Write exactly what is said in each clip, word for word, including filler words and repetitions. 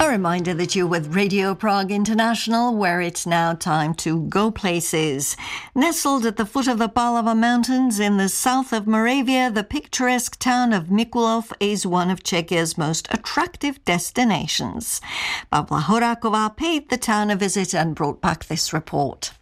A reminder that you're with Radio Prague International, where it's now time to go places. Nestled at the foot of the Palava Mountains in the south of Moravia, the picturesque town of Mikulov is one of Czechia's most attractive destinations. Pavla Horáková paid the town a visit and brought back this report.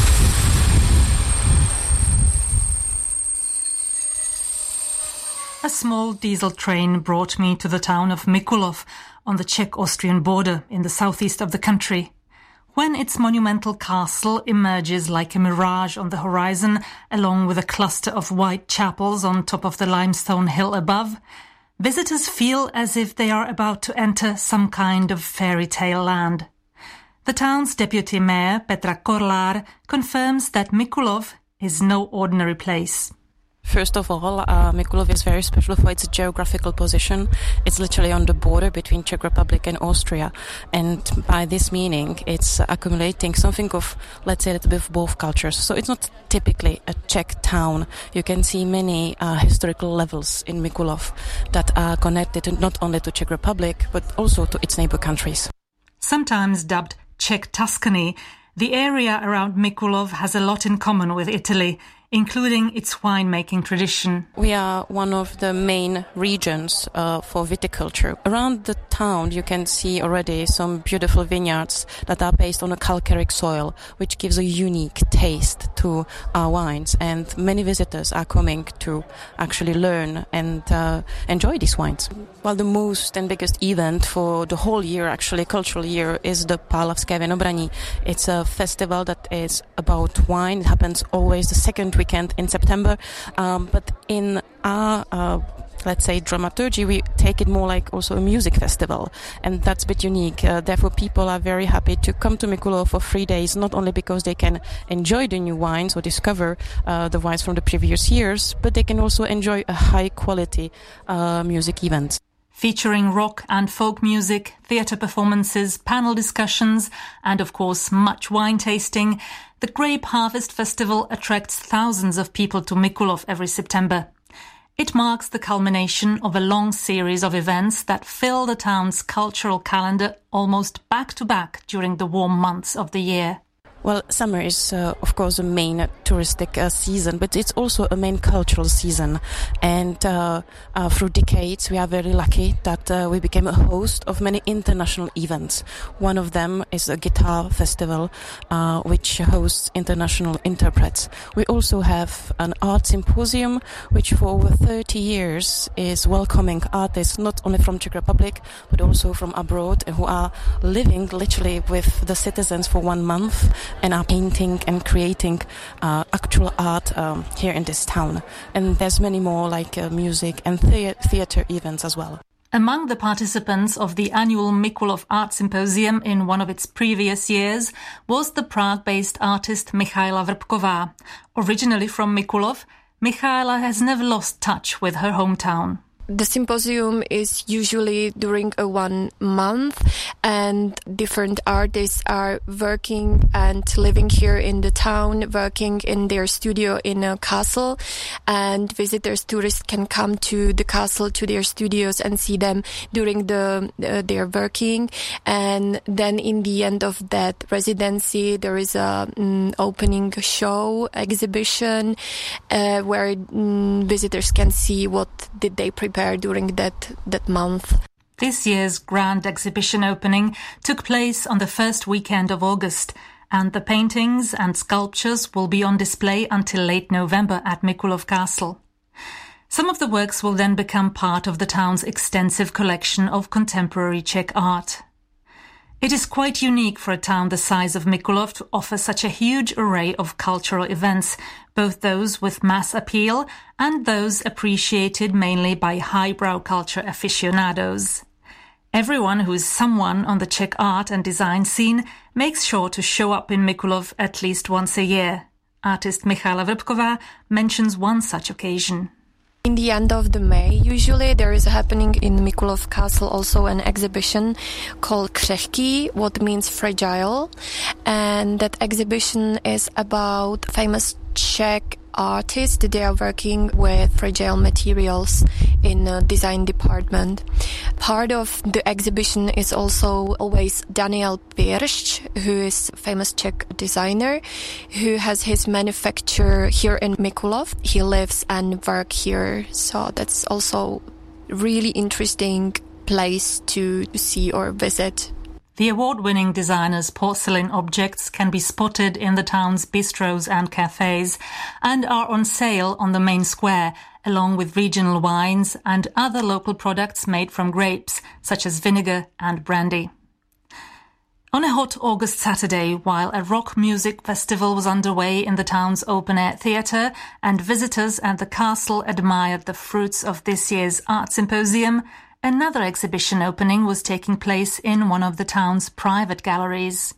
A small diesel train brought me to the town of Mikulov on the Czech-Austrian border in the southeast of the country. When its monumental castle emerges like a mirage on the horizon, along with a cluster of white chapels on top of the limestone hill above, visitors feel as if they are about to enter some kind of fairy tale land. The town's deputy mayor, Petra Korlár, confirms that Mikulov is no ordinary place. First of all, uh, Mikulov is very special for its geographical position. It's literally on the border between Czech Republic and Austria. And by this meaning, it's accumulating something of, let's say, a little bit of both cultures. So it's not typically a Czech town. You can see many uh, historical levels in Mikulov that are connected to, not only to Czech Republic, but also to its neighbor countries. Sometimes dubbed Czech Tuscany, the area around Mikulov has a lot in common with Italy, including its winemaking tradition. We are one of the main regions uh, for viticulture. Around the town you can see already some beautiful vineyards that are based on a calcareous soil, which gives a unique taste to our wines, and many visitors are coming to actually learn and uh, enjoy these wines. Well, the most and biggest event for the whole year, actually cultural year, is the Pálavské Vinobraní. It's a festival that is about wine. It happens always the second weekend in September, um, but in our uh, let's say dramaturgy, we take it more like also a music festival, and that's a bit unique. Uh, therefore, people are very happy to come to Mikulov for three days, not only because they can enjoy the new wines or discover uh, the wines from the previous years, but they can also enjoy a high quality uh, music event. Featuring rock and folk music, theatre performances, panel discussions, and of course much wine tasting, the Grape Harvest Festival attracts thousands of people to Mikulov every September. It marks the culmination of a long series of events that fill the town's cultural calendar almost back-to-back during the warm months of the year. Well, summer is, uh, of course, a main uh, touristic uh, season, but it's also a main cultural season. And uh, uh, through decades, we are very lucky that uh, we became a host of many international events. One of them is a guitar festival, uh, which hosts international interprets. We also have an art symposium, which for over thirty years is welcoming artists not only from Czech Republic, but also from abroad, who are living literally with the citizens for one month and are painting and creating uh, actual art um, here in this town. And there's many more like uh, music and thea- theatre events as well. Among the participants of the annual Mikulov Art Symposium in one of its previous years was the Prague-based artist Michaela Vrbková. Originally from Mikulov, Michaela has never lost touch with her hometown. The symposium is usually during a one month, and different artists are working and living here in the town, working in their studio in a castle, and visitors, tourists can come to the castle, to their studios, and see them during the uh, their working. And then in the end of that residency, there is a um, opening show, exhibition, uh, where um, visitors can see what did they prepare during that that month. This year's grand exhibition opening took place on the first weekend of August, and the paintings and sculptures will be on display until late November at Mikulov Castle. Some of the works will then become part of the town's extensive collection of contemporary Czech art. It is quite unique for a town the size of Mikulov to offer such a huge array of cultural events, both those with mass appeal and those appreciated mainly by highbrow culture aficionados. Everyone who is someone on the Czech art and design scene makes sure to show up in Mikulov at least once a year. Artist Michaela Vrbková mentions one such occasion. In the end of the May, usually there is happening in Mikulov Castle also an exhibition called Křehký, what means fragile, and that exhibition is about famous Czech artists. They are working with fragile materials in the design department. Part of the exhibition is also always Daniel Piršč, who is a famous Czech designer, who has his manufacturer here in Mikulov. He lives and works here, so that's also really interesting place to see or visit. The award-winning designer's porcelain objects can be spotted in the town's bistros and cafes and are on sale on the main square, along with regional wines and other local products made from grapes, such as vinegar and brandy. On a hot August Saturday, while a rock music festival was underway in the town's open-air theatre and visitors at the castle admired the fruits of this year's art symposium, another exhibition opening was taking place in one of the town's private galleries.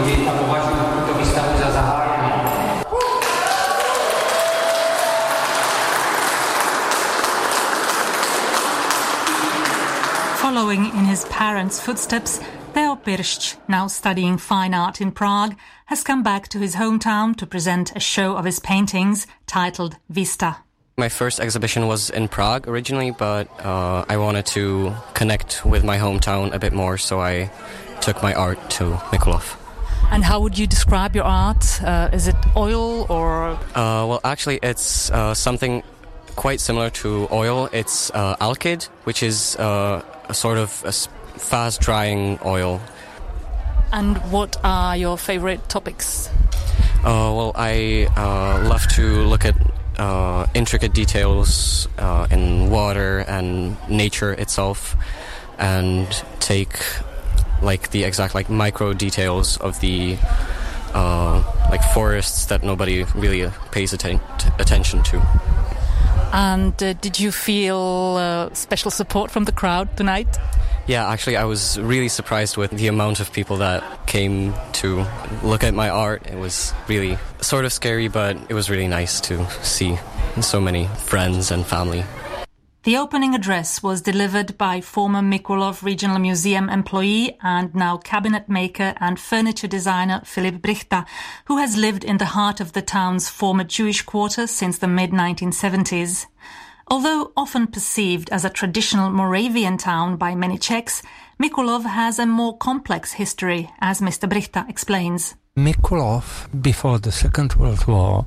Following in his parents' footsteps, Theo Piršč, now studying fine art in Prague, has come back to his hometown to present a show of his paintings titled Vista. My first exhibition was in Prague originally, but uh, I wanted to connect with my hometown a bit more, so I took my art to Mikulov. And how would you describe your art? Uh, is it oil or...? Uh, well, actually, it's uh, something quite similar to oil. It's uh, alkyd, which is uh, a sort of a fast-drying oil. And what are your favorite topics? Uh, well, I uh, love to look at Uh, intricate details uh, in water and nature itself, and take like the exact like micro details of the uh, like forests that nobody really pays atten- t- attention to. And uh, did you feel uh, special support from the crowd tonight? Yeah, actually, I was really surprised with the amount of people that came to look at my art. It was really sort of scary, but it was really nice to see so many friends and family. The opening address was delivered by former Mikulov Regional Museum employee and now cabinet maker and furniture designer Filip Brichta, who has lived in the heart of the town's former Jewish quarter since the mid nineteen seventies. Although often perceived as a traditional Moravian town by many Czechs, Mikulov has a more complex history, as Mister Brichta explains. Mikulov, before the Second World War,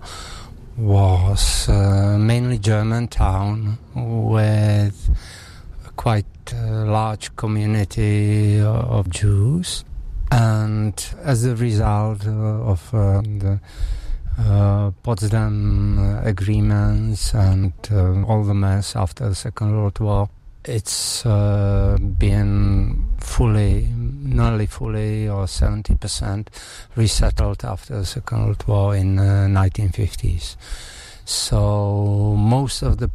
was a mainly German town with a quite uh, large community of Jews. And as a result of uh, the Uh, Potsdam agreements and uh, all the mess after the Second World War, it's uh, been fully, nearly fully or seventy percent resettled after the Second World War in the uh, nineteen fifties. So most of the